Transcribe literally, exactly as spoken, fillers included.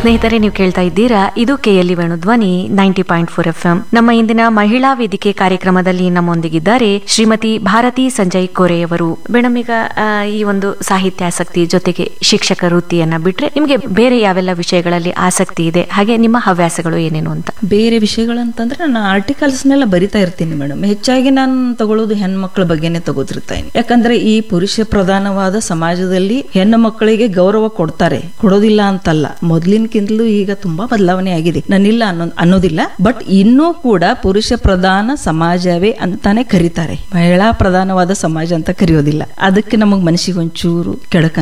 ಸ್ನೇಹಿತರೆ, ನೀವು ಕೇಳ್ತಾ ಇದ್ದೀರಾ ಇದು ಕೆಎಲ್ಇ ವೇಣು ಧ್ವನಿ ninety point four F M. ನಮ್ಮ ಇಂದಿನ ಮಹಿಳಾ ವೇದಿಕೆ ಕಾರ್ಯಕ್ರಮದಲ್ಲಿ ನಮ್ಮೊಂದಿಗಿದ್ದಾರೆ ಶ್ರೀಮತಿ ಭಾರತಿ ಸಂಜಯ್ ಕೋರೆಯವರು. ಮೇಡಮ್, ಈಗ ಈ ಒಂದು ಸಾಹಿತ್ಯಾಸಕ್ತಿ ಜೊತೆಗೆ ಶಿಕ್ಷಕ ವೃತ್ತಿಯನ್ನ ಬಿಟ್ರೆ ನಿಮ್ಗೆ ಬೇರೆ ಯಾವೆಲ್ಲ ವಿಷಯಗಳಲ್ಲಿ ಆಸಕ್ತಿ ಇದೆ, ಹಾಗೆ ನಿಮ್ಮ ಹವ್ಯಾಸಗಳು ಏನೇನು ಅಂತ? ಬೇರೆ ವಿಷಯಗಳಂತಂದ್ರೆ ನಾನು ಆರ್ಟಿಕಲ್ಸ್ ನೆಲ್ಲ ಬರಿತಾ ಇರ್ತೀನಿ ಮೇಡಮ್. ಹೆಚ್ಚಾಗಿ ನಾನು ತಗೊಳ್ಳೋದು ಹೆಣ್ಮಕ್ಳ ಬಗ್ಗೆನೆ ತಗೋತಿರ್ತೀನಿ. ಯಾಕಂದ್ರೆ ಈ ಪುರುಷ ಪ್ರಧಾನವಾದ ಸಮಾಜದಲ್ಲಿ ಹೆಣ್ಣು ಮಕ್ಕಳಿಗೆ ಗೌರವ ಕೊಡ್ತಾರೆ, ಕೊಡೋದಿಲ್ಲ ಅಂತಲ್ಲ. ಮೊದ್ಲಿನಕ್ಕಿಂತಲೂ ಈಗ ತುಂಬಾ ಬದಲಾವಣೆ ಆಗಿದೆ, ನಾನಿಲ್ಲ ಅನ್ನೋ ಅನ್ನೋದಿಲ್ಲ. ಬಟ್ ಇನ್ನೂ ಕೂಡ ಪುರುಷ ಪ್ರಧಾನ ಸಮಾಜವೇ ಅಂತಾನೆ ಕರೀತಾರೆ, ಮಹಿಳಾ ಪ್ರಧಾನವಾದ ಸಮಾಜ ಅಂತ ಕರೆಯೋದಿಲ್ಲ. ಅದಕ್ಕೆ ನಮಗ್ ಮನಸ್ಸಿಗೆ ಒಂಚೂರು ಕೆಡಕ